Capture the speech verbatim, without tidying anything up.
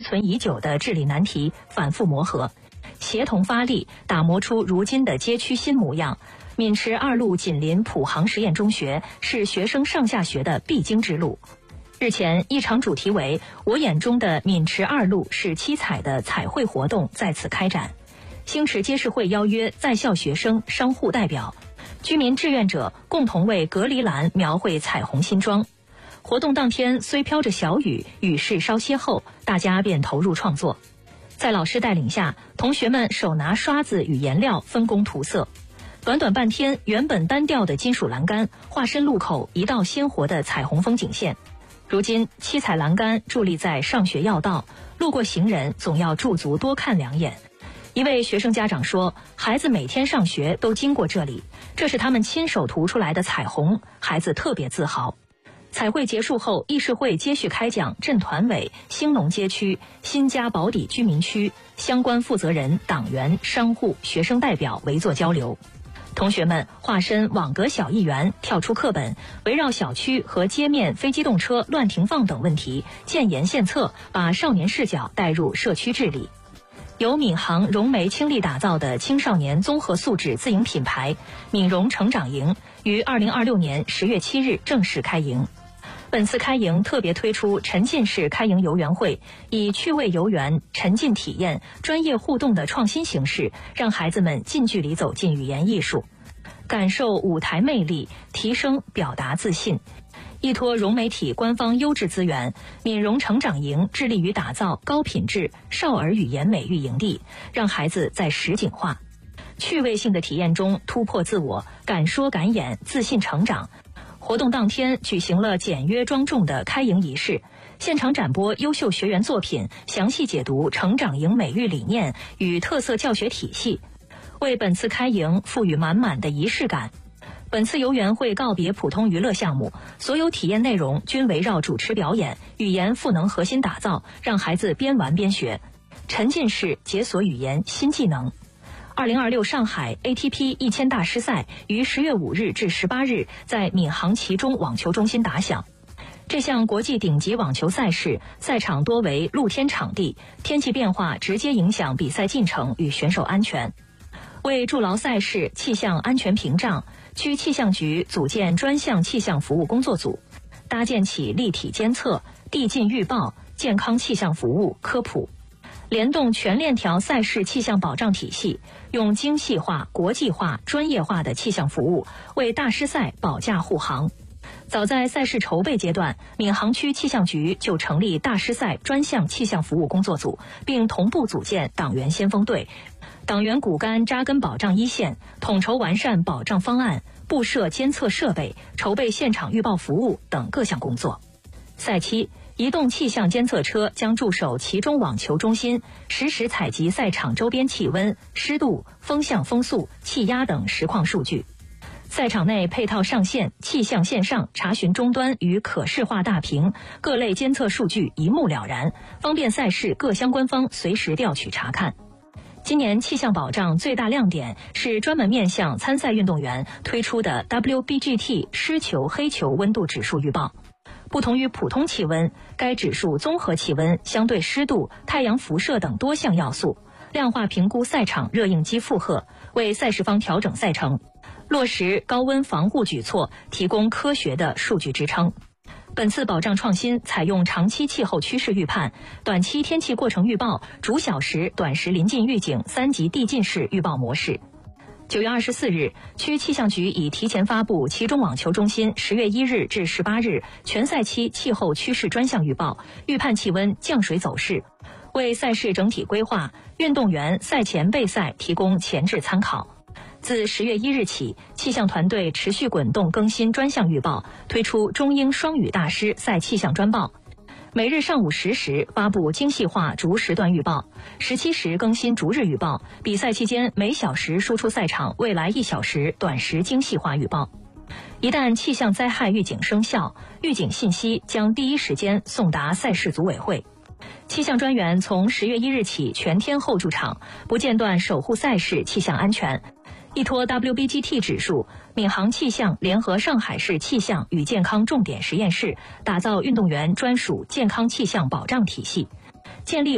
存已久的治理难题反复磨合，协同发力，打磨出如今的街区新模样。渑池二路紧邻普航实验中学，是学生上下学的必经之路。日前，一场主题为“我眼中的渑池二路是七彩”的彩绘活动在此开展。星驰街市会邀约在校学生、商户代表、居民志愿者共同为隔离栏描绘彩虹新装。活动当天虽飘着小雨，雨势稍歇后，大家便投入创作。在老师带领下，同学们手拿刷子与颜料分工涂色。短短半天，原本单调的金属栏杆化身路口一道鲜活的彩虹风景线。如今，七彩栏杆伫立在上学要道，路过行人总要驻足多看两眼。一位学生家长说，孩子每天上学都经过这里，这是他们亲手涂出来的彩虹，孩子特别自豪。彩绘结束后，议事会接续开讲镇团委、兴农街区、新家保底居民区相关负责人、党员、商户、学生代表围坐交流。同学们化身网格小议员，跳出课本，围绕小区和街面非机动车乱停放等问题，建言献策，把少年视角带入社区治理。由闵行融媒倾力打造的青少年综合素质自营品牌闵融成长营于二零二六年十月七日正式开营。本次开营特别推出沉浸式开营游园会，以趣味游园、沉浸体验、专业互动的创新形式，让孩子们近距离走进语言艺术，感受舞台魅力，提升表达自信。依托融媒体官方优质资源，闵融成长营致力于打造高品质少儿语言美育营地，让孩子在实景化、趣味性的体验中突破自我，敢说敢演，自信成长。活动当天举行了简约庄重的开营仪式，现场展播优秀学员作品，详细解读成长营美育理念与特色教学体系，为本次开营赋予满满的仪式感。本次游园会告别普通娱乐项目，所有体验内容均围绕主持表演、语言赋能核心打造，让孩子边玩边学，沉浸式解锁语言新技能。二零二六上海 A T P 一千大师赛于十月五日至十八日在闵行其中网球中心打响。这项国际顶级网球赛事，赛场多为露天场地，天气变化直接影响比赛进程与选手安全。为筑牢赛事气象安全屏障，区气象局组建专项气象服务工作组，搭建起立体监测、递进预报、健康气象服务科普，联动全链条赛事气象保障体系，用精细化、国际化、专业化的气象服务为大师赛保驾护航。早在赛事筹备阶段，闵行区气象局就成立大师赛专项气象服务工作组，并同步组建党员先锋队，党员骨干扎根保障一线，统筹完善保障方案，布设监测设备，筹备现场预报服务等各项工作。赛期，移动气象监测车将驻守其中网球中心，实时采集赛场周边气温、湿度、风向风速、气压等实况数据。赛场内配套上线气象线上查询终端与可视化大屏，各类监测数据一目了然，方便赛事各相关方随时调取查看。今年气象保障最大亮点是专门面向参赛运动员推出的 W B G T 湿球黑球温度指数预报。不同于普通气温，该指数综合气温、相对湿度、太阳辐射等多项要素，量化评估赛场热应激负荷，为赛事方调整赛程，落实高温防护举措，提供科学的数据支撑。本次保障创新采用长期气候趋势预判、短期天气过程预报、逐小时、短时临近预警三级递进式预报模式。九月二十四日，区气象局已提前发布其中网球中心十月一日至十八日全赛期气候趋势专项预报，预判气温、降水走势，为赛事整体规划、运动员赛前备赛提供前置参考。自十月一日起，气象团队持续滚动更新专项预报，推出中英双语大师赛气象专报。每日上午十时发布精细化逐时段预报，十七时更新逐日预报，比赛期间每小时输出赛场未来一小时短时精细化预报。一旦气象灾害预警生效，预警信息将第一时间送达赛事组委会。气象专员从十月一日起全天候驻场，不间断守护赛事气象安全。依托 W B G T 指数，闵行气象联合上海市气象与健康重点实验室，打造运动员专属健康气象保障体系，建立